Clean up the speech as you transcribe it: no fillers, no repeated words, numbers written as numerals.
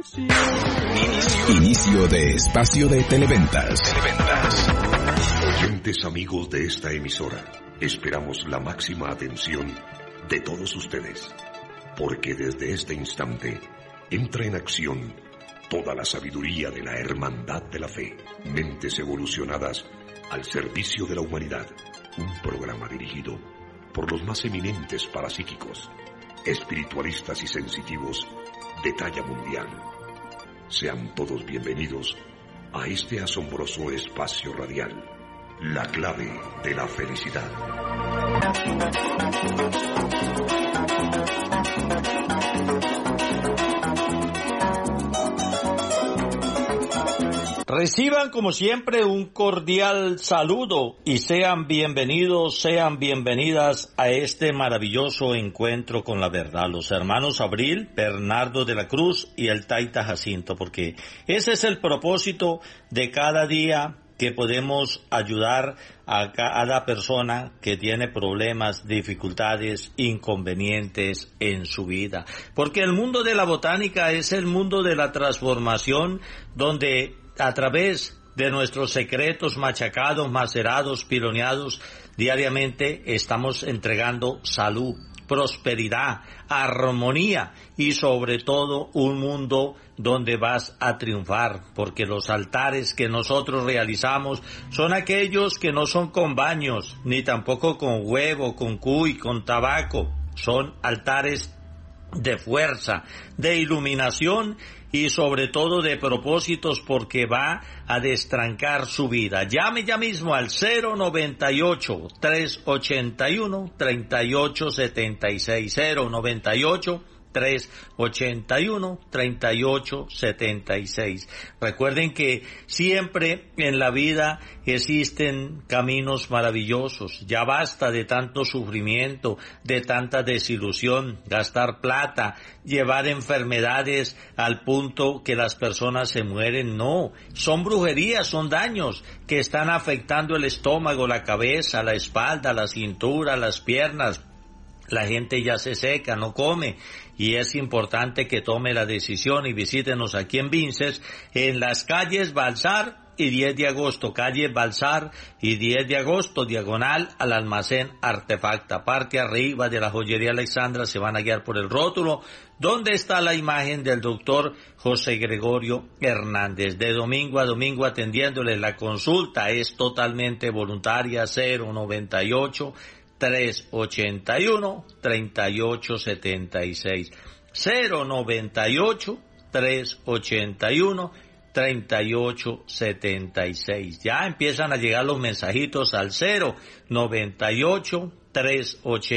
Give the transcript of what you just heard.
Inicio de espacio de Televentas. Oyentes amigos de esta emisora, esperamos la máxima atención de todos ustedes, porque desde este instante entra en acción toda la sabiduría de la hermandad de la fe, mentes evolucionadas al servicio de la humanidad, un programa dirigido por los más eminentes parapsíquicos, espiritualistas y sensitivos de talla mundial. Sean todos bienvenidos a este asombroso espacio radial, la clave de la felicidad. Reciban como siempre un cordial saludo y sean bienvenidos, sean bienvenidas a este maravilloso encuentro con la verdad. Los hermanos Abril, Bernardo de la Cruz y el Taita Jacinto, porque ese es el propósito de cada día que podemos ayudar a cada persona que tiene problemas, dificultades, inconvenientes en su vida. Porque el mundo de la botánica es el mundo de la transformación, donde a través de nuestros secretos machacados, macerados, piloneados, diariamente estamos entregando salud, prosperidad, armonía y sobre todo un mundo donde vas a triunfar, porque los altares que nosotros realizamos son aquellos que no son con baños, ni tampoco con huevo, con cuy, con tabaco, son altares de fuerza, de iluminación y sobre todo de propósitos, porque va a destrancar su vida. Llame ya mismo al 098-381-3876, 098-381-3876. Recuerden que siempre en la vida existen caminos maravillosos. Ya basta de tanto sufrimiento, de tanta desilusión, gastar plata, llevar enfermedades al punto que las personas se mueren. No, son brujerías, son daños que están afectando el estómago, la cabeza, la espalda, la cintura, las piernas. La gente ya se seca, no come, y es importante que tome la decisión y visítenos aquí en Vinces, en las calles Balsar y 10 de agosto, calle Balsar y 10 de agosto, diagonal al almacén Artefacta. Parte arriba de la joyería Alexandra se van a guiar por el rótulo, donde está la imagen del doctor José Gregorio Hernández. De domingo a domingo atendiéndoles. La consulta es totalmente voluntaria. 098-381-3876. 098-381-3876. Ya empiezan a llegar los mensajitos al 098-381